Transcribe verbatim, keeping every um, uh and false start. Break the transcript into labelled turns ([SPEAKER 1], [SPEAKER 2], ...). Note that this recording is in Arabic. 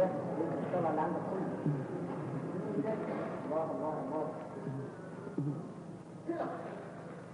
[SPEAKER 1] بس انت بتطلع اللي عندك كله. الله الله الله.